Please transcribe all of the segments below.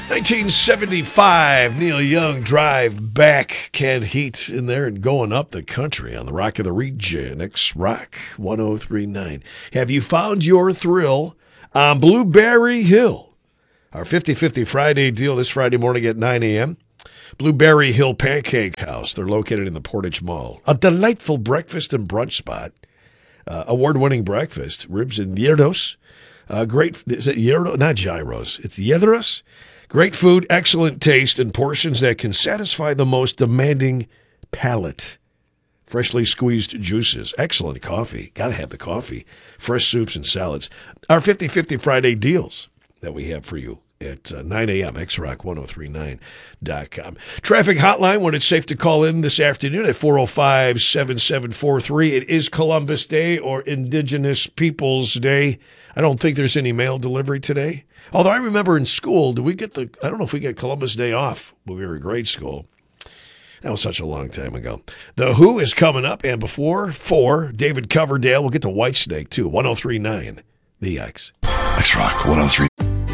1975, Neil Young, Drive Back. Can't Heat in there and going up the country on the Rock of the Region, X-Rock 1039. Have you found your thrill on Blueberry Hill? Our 50-50 Friday deal this Friday morning at 9 a.m. Blueberry Hill Pancake House. They're located in the Portage Mall. A delightful breakfast and brunch spot. Award-winning breakfast, ribs and gyros. Great, is it gyro? Not gyros. It's gyros. Great food, excellent taste, and portions that can satisfy the most demanding palate. Freshly squeezed juices, excellent coffee. Got to have the coffee. Fresh soups and salads. Our 50-50 Friday deals that we have for you at 9 a.m. xrock1039.com. Traffic hotline when it's safe to call in this afternoon at 405-7743. It is Columbus Day or Indigenous Peoples Day. I don't think there's any mail delivery today. Although I remember in school, I don't know if we get Columbus Day off when we were in grade school. That was such a long time ago. The Who is coming up, and before 4, David Coverdale. We'll get to Whitesnake, too. 1039, The X. X-Rock 103.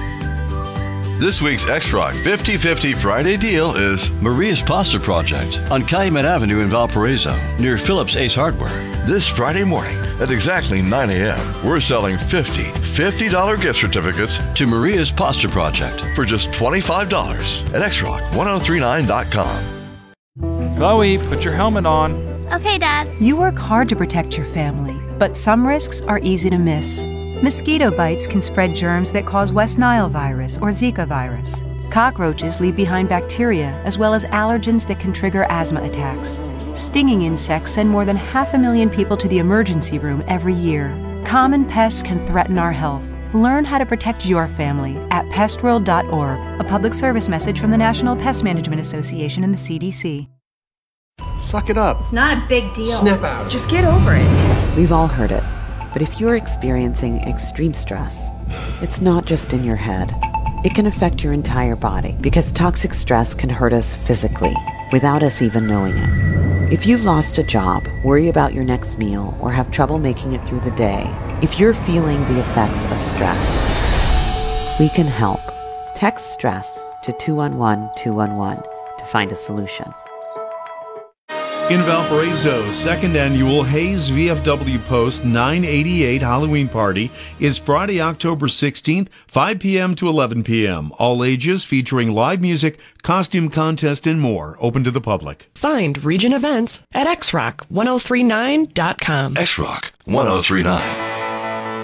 This week's X-Rock 50-50 Friday deal is Maria's Pasta Project on Calumet Avenue in Valparaiso, near Phillips Ace Hardware. this Friday morning at exactly 9 a.m. We're selling $50 gift certificates to Maria's Pasta Project for just $25 at xrock1039.com. Chloe, put your helmet on. Okay, Dad. You work hard to protect your family, but some risks are easy to miss. Mosquito bites can spread germs that cause West Nile virus or Zika virus. Cockroaches leave behind bacteria as well as allergens that can trigger asthma attacks. Stinging insects send more than 500,000 people to the emergency room every year. Common pests can threaten our health. Learn how to protect your family at pestworld.org, a public service message from the National Pest Management Association and the CDC. Suck it up. It's not a big deal. Snap out. Just get over it. We've all heard it. But if you're experiencing extreme stress, it's not just in your head. It can affect your entire body because toxic stress can hurt us physically without us even knowing it. If you've lost a job, worry about your next meal, or have trouble making it through the day, if you're feeling the effects of stress, we can help. Text STRESS to 211-211 to find a solution. In Valparaiso, second annual Hayes VFW Post 988 Halloween Party is Friday, October 16th, 5 p.m. to 11 p.m. All ages, featuring live music, costume contest, and more. Open to the public. Find Region events at xrock1039.com. X-Rock 1039.